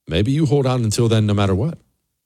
maybe you hold on until then no matter what.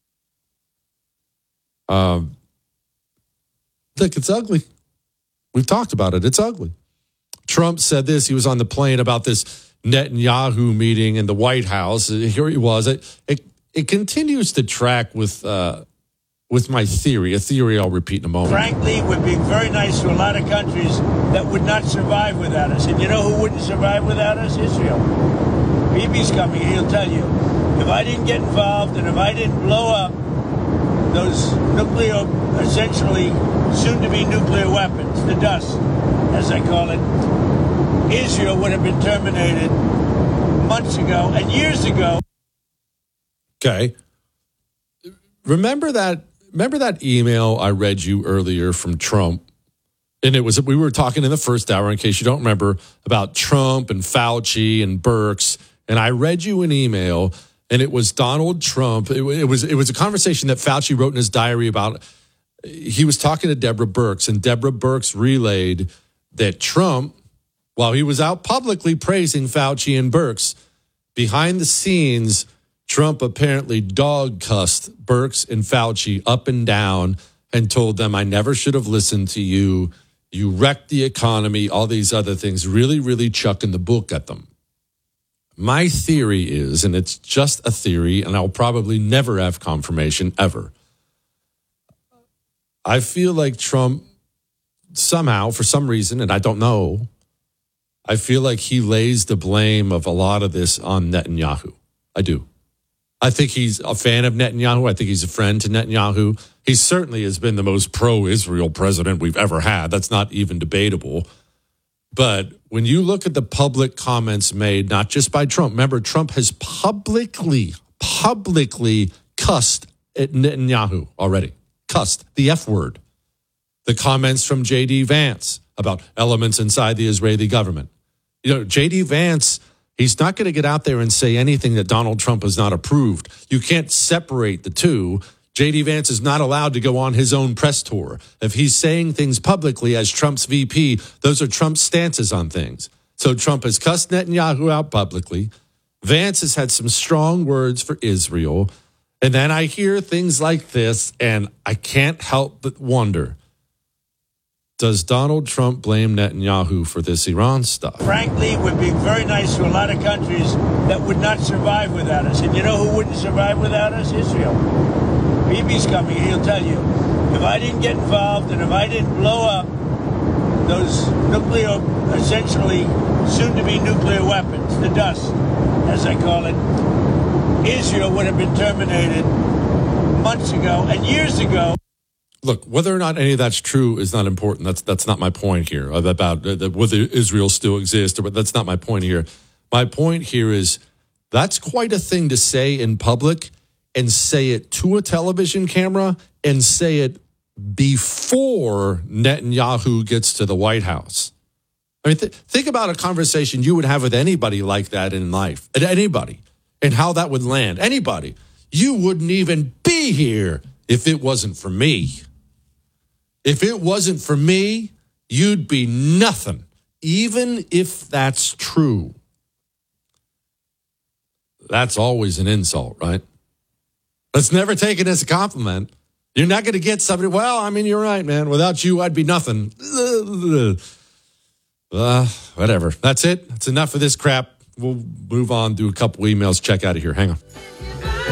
Look, it's ugly. We've talked about it. It's ugly. Trump said this. He was on the plane about this Netanyahu meeting in the White House. Here he was. It continues to track with my theory, a theory I'll repeat in a moment. Frankly, we're being very nice to a lot of countries that would not survive without us. And you know who wouldn't survive without us? Israel. Bibi's coming. He'll tell you. If I didn't get involved and if I didn't blow up those nuclear, essentially soon-to-be nuclear weapons, the dust, as I call it, Israel would have been terminated months ago and years ago. Okay. Remember that email I read you earlier from Trump? And we were talking in the first hour, in case you don't remember, about Trump and Fauci and Birx. And I read you an email, and it was Donald Trump. It was a conversation that Fauci wrote in his diary about. He was talking to Deborah Birx, and Deborah Birx relayed that Trump, while he was out publicly praising Fauci and Birx, behind the scenes, Trump apparently dog-cussed Birx and Fauci up and down and told them, I never should have listened to you. You wrecked the economy, all these other things, really, really chucking the book at them. My theory is, and it's just a theory, and I'll probably never have confirmation ever. I feel like Trump somehow, for some reason, and I don't know, I feel like he lays the blame of a lot of this on Netanyahu. I do. I think he's a fan of Netanyahu. I think he's a friend to Netanyahu. He certainly has been the most pro-Israel president we've ever had. That's not even debatable. But when you look at the public comments made, not just by Trump, remember, Trump has publicly cussed at Netanyahu already. Cussed, the F word. The comments from J.D. Vance about elements inside the Israeli government. You know, J.D. Vance, he's not going to get out there and say anything that Donald Trump has not approved. You can't separate the two. J.D. Vance is not allowed to go on his own press tour. If he's saying things publicly as Trump's VP, those are Trump's stances on things. So Trump has cussed Netanyahu out publicly. Vance has had some strong words for Israel. And then I hear things like this, and I can't help but wonder, does Donald Trump blame Netanyahu for this Iran stuff? Frankly, we're being very nice to a lot of countries that would not survive without us. And you know who wouldn't survive without us? Israel. Bibi's coming. He'll tell you. If I didn't get involved and if I didn't blow up those nuclear, essentially soon-to-be nuclear weapons, the dust, as I call it, Israel would have been terminated months ago and years ago. Look, whether or not any of that's true is not important. That's not my point here about whether Israel still exists, but that's not my point here. My point here is that's quite a thing to say in public and say it to a television camera and say it before Netanyahu gets to the White House. I mean, think about a conversation you would have with anybody like that in life, anybody, and how that would land. Anybody. You wouldn't even be here if it wasn't for me. If it wasn't for me, you'd be nothing, even if that's true. That's always an insult, right? Let's never take it as a compliment. You're not going to get somebody, well, I mean, you're right, man. Without you, I'd be nothing. Whatever. That's it. That's enough of this crap. We'll move on, do a couple emails, check out of here. Hang on.